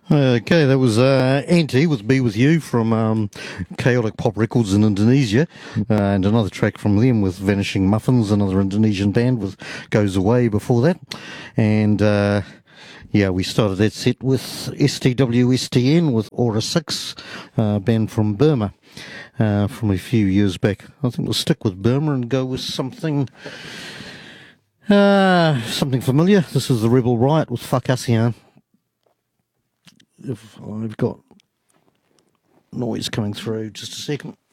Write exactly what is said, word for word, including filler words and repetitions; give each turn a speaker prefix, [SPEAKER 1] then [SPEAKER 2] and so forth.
[SPEAKER 1] Okay, that was uh, Anti with Be With You from um, Chaotic Pop Records in Indonesia, uh, and another track from them with Vanishing Muffins, another Indonesian band with Goes Away before that. And uh, yeah, we started that set with S T W S T N with Aura six, uh, band from Burma, uh, from a few years back. I think we'll stick with Burma and go with something uh, something familiar. This is the Rebel Riot with Fuck ASEAN. If I've got noise coming through, just a second.